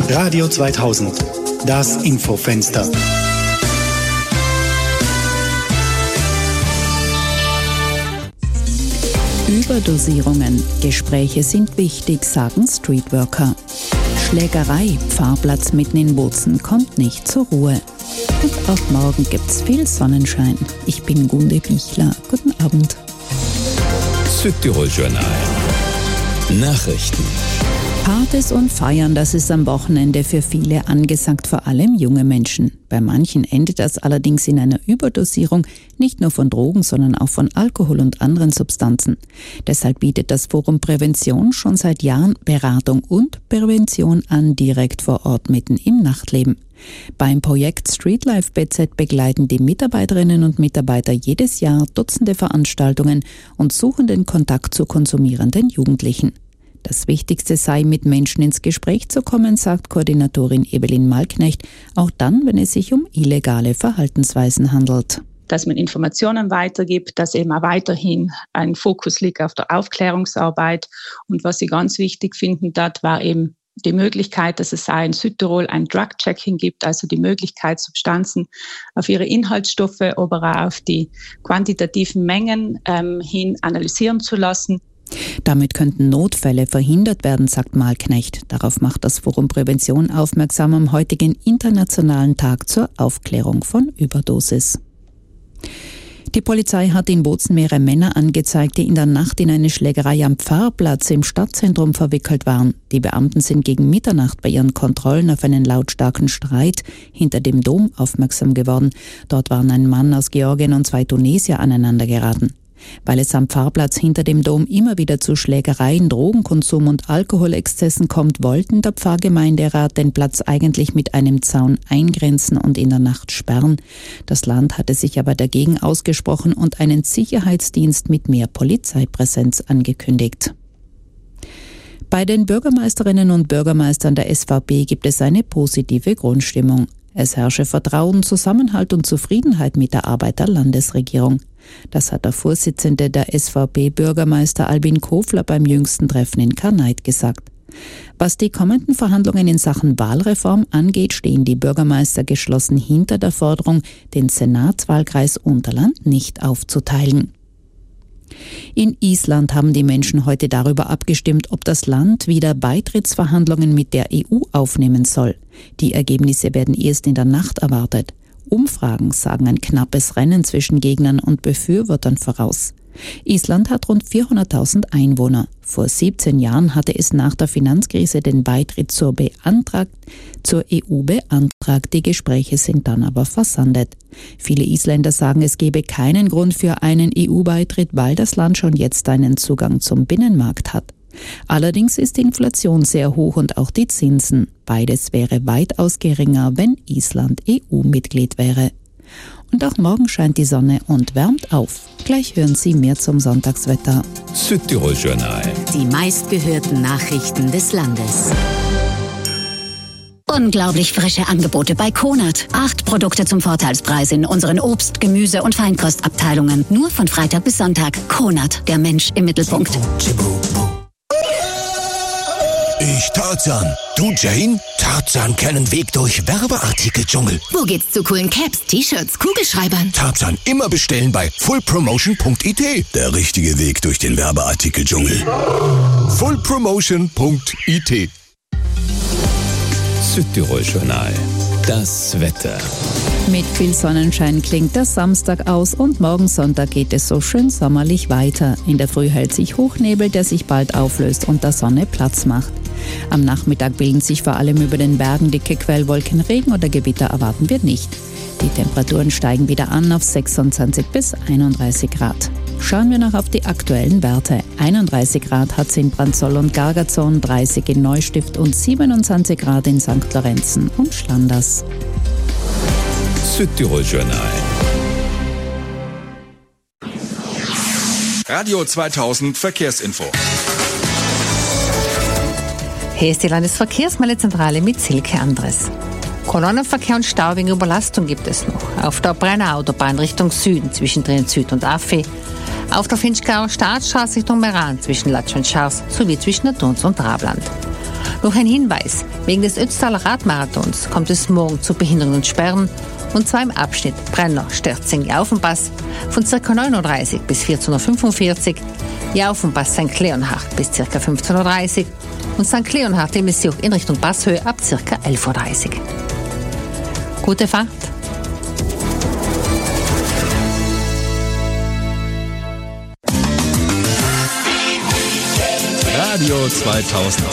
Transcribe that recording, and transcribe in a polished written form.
Radio 2000, das Infofenster. Überdosierungen. Gespräche sind wichtig, sagen Streetworker. Schlägerei, Pfarrplatz mitten in Bozen kommt nicht zur Ruhe. Und auch morgen gibt's viel Sonnenschein. Ich bin Gunde Bichler. Guten Abend. Südtirol Journal. Nachrichten. Partys und Feiern, das ist am Wochenende für viele angesagt, vor allem junge Menschen. Bei manchen endet das allerdings in einer Überdosierung, nicht nur von Drogen, sondern auch von Alkohol und anderen Substanzen. Deshalb bietet das Forum Prävention schon seit Jahren Beratung und Prävention an, direkt vor Ort mitten im Nachtleben. Beim Projekt Streetlife BZ begleiten die Mitarbeiterinnen und Mitarbeiter jedes Jahr Dutzende Veranstaltungen und suchen den Kontakt zu konsumierenden Jugendlichen. Das Wichtigste sei, mit Menschen ins Gespräch zu kommen, sagt Koordinatorin Evelyn Malknecht, auch dann, wenn es sich um illegale Verhaltensweisen handelt. Dass man Informationen weitergibt, dass eben auch weiterhin ein Fokus liegt auf der Aufklärungsarbeit. Und was sie ganz wichtig finden, dort war eben die Möglichkeit, dass es in Südtirol ein Drug-Checking gibt, also die Möglichkeit, Substanzen auf ihre Inhaltsstoffe, aber auch auf die quantitativen Mengen hin analysieren zu lassen. Damit könnten Notfälle verhindert werden, sagt Malknecht. Darauf macht das Forum Prävention aufmerksam am heutigen Internationalen Tag zur Aufklärung von Überdosis. Die Polizei hat in Bozen mehrere Männer angezeigt, die in der Nacht in eine Schlägerei am Pfarrplatz im Stadtzentrum verwickelt waren. Die Beamten sind gegen Mitternacht bei ihren Kontrollen auf einen lautstarken Streit hinter dem Dom aufmerksam geworden. Dort waren ein Mann aus Georgien und 2 Tunesier aneinander geraten. Weil es am Pfarrplatz hinter dem Dom immer wieder zu Schlägereien, Drogenkonsum und Alkoholexzessen kommt, wollten der Pfarrgemeinderat den Platz eigentlich mit einem Zaun eingrenzen und in der Nacht sperren. Das Land hatte sich aber dagegen ausgesprochen und einen Sicherheitsdienst mit mehr Polizeipräsenz angekündigt. Bei den Bürgermeisterinnen und Bürgermeistern der SVP gibt es eine positive Grundstimmung. Es herrsche Vertrauen, Zusammenhalt und Zufriedenheit mit der Arbeit der Landesregierung. Das hat der Vorsitzende der SVP-Bürgermeister Albin Kofler beim jüngsten Treffen in Karneit gesagt. Was die kommenden Verhandlungen in Sachen Wahlreform angeht, stehen die Bürgermeister geschlossen hinter der Forderung, den Senatswahlkreis Unterland nicht aufzuteilen. In Island haben die Menschen heute darüber abgestimmt, ob das Land wieder Beitrittsverhandlungen mit der EU aufnehmen soll. Die Ergebnisse werden erst in der Nacht erwartet. Umfragen sagen ein knappes Rennen zwischen Gegnern und Befürwortern voraus. Island hat rund 400.000 Einwohner. Vor 17 Jahren hatte es nach der Finanzkrise den Beitritt zur EU beantragt. Die Gespräche sind dann aber versandet. Viele Isländer sagen, es gebe keinen Grund für einen EU-Beitritt, weil das Land schon jetzt einen Zugang zum Binnenmarkt hat. Allerdings ist die Inflation sehr hoch und auch die Zinsen. Beides wäre weitaus geringer, wenn Island EU-Mitglied wäre. Und auch morgen scheint die Sonne und wärmt auf. Gleich hören Sie mehr zum Sonntagswetter. Südtirol Journal. Die meistgehörten Nachrichten des Landes. Unglaublich frische Angebote bei Konert. 8 Produkte zum Vorteilspreis in unseren Obst-, Gemüse- und Feinkostabteilungen. Nur von Freitag bis Sonntag. Konert, der Mensch im Mittelpunkt. Ich Tarzan. Du Jane? Tarzan kennen Weg durch Werbeartikeldschungel. Wo geht's zu coolen Caps, T-Shirts, Kugelschreibern? Tarzan immer bestellen bei fullpromotion.it. Der richtige Weg durch den Werbeartikeldschungel. fullpromotion.it. Südtirol Journal. Das Wetter. Mit viel Sonnenschein klingt der Samstag aus und morgen Sonntag geht es so schön sommerlich weiter. In der Früh hält sich Hochnebel, der sich bald auflöst und der Sonne Platz macht. Am Nachmittag bilden sich vor allem über den Bergen dicke Quellwolken. Regen oder Gewitter erwarten wir nicht. Die Temperaturen steigen wieder an auf 26 bis 31 Grad. Schauen wir noch auf die aktuellen Werte. 31 Grad hat es in Brandsol und Gargazon, 30 in Neustift und 27 Grad in St. Lorenzen und Schlanders. Südtirol Journal. Radio 2000 Verkehrsinfo. Hier ist die Landesverkehrsmeldezentrale mit Silke Andres. Kolonnenverkehr und Stau wegen Überlastung gibt es noch. Auf der Brenner Autobahn Richtung Süden zwischen Trient Süd und Affe. Auf der Finchgauer Staatsstraße Richtung Meran zwischen Latsch und Schars sowie zwischen Naturns und Trabland. Noch ein Hinweis: Wegen des Ötztaler Radmarathons kommt es morgen zu Behinderungen und Sperren, und zwar im Abschnitt Brenner-Störzingi-Aufenpass von ca. 9.30 Uhr bis 14.45 Uhr, Aufenpass St. Leonhard bis ca. 15.30 Uhr und St. Leonhard-Limesjoch in Richtung Passhöhe ab ca. 11.30 Uhr. Gute Fahrt! Radio 2000.